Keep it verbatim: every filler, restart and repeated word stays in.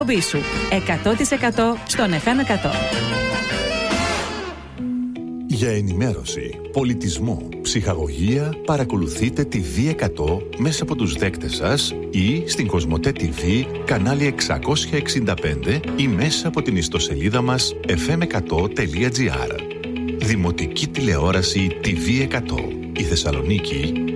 Σου εκατό τοις εκατό στον εφ εμ εκατό. Για ενημέρωση, πολιτισμό, ψυχαγωγία, παρακολουθείτε τη βι εκατό μέσα από τους δέκτες σας ή στην Κοσμοτέ τι βι κανάλι εξακόσια εξήντα πέντε ή μέσα από την ιστοσελίδα μας εφ εμ εκατό τελεία τζι άρ. Δημοτική τηλεόραση τι βι εκατό. Η Θεσσαλονίκη